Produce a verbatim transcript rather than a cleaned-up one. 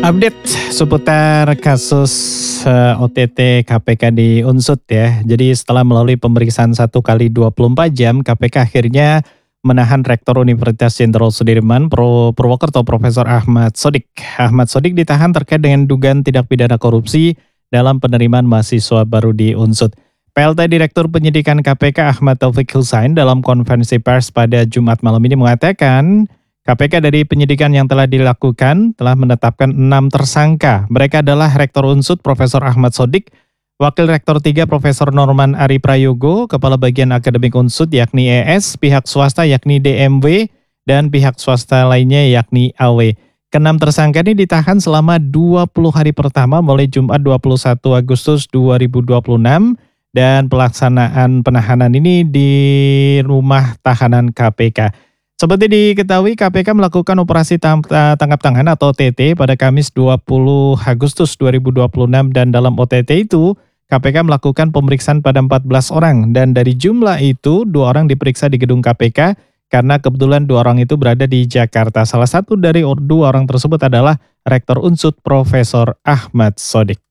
Update seputar kasus eh, O T T K P K di Unsut ya. Jadi setelah melalui pemeriksaan satu kali dua puluh empat jam, K P K akhirnya menahan Rektor Universitas Jenderal Sudirman Pro Purwokerto Profesor Ahmad Sodik. Ahmad Sodik ditahan terkait dengan dugaan tindak pidana korupsi dalam penerimaan mahasiswa baru di Unsut. P L T Direktur Penyidikan K P K Ahmad Taufik Husain dalam konferensi pers pada Jumat malam ini mengatakan K P K dari penyidikan yang telah dilakukan telah menetapkan enam tersangka. Mereka adalah Rektor Unsut Profesor Ahmad Sodik, Wakil Rektor tiga Profesor Norman Ari Prayogo, Kepala Bagian Akademik Unsut yakni E S, pihak swasta yakni D M W, dan pihak swasta lainnya yakni A W. Keenam tersangka ini ditahan selama dua puluh hari pertama mulai Jumat dua puluh satu Agustus dua ribu dua puluh enam dan pelaksanaan penahanan ini di rumah tahanan K P K. Seperti diketahui, K P K melakukan operasi tangkap tangan atau O T T pada Kamis dua puluh Agustus dua ribu dua puluh enam dan dalam O T T itu K P K melakukan pemeriksaan pada empat belas orang dan dari jumlah itu dua orang diperiksa di gedung K P K karena kebetulan dua orang itu berada di Jakarta. Salah satu dari dua orang tersebut adalah Rektor Unsut Profesor Ahmad Sodik.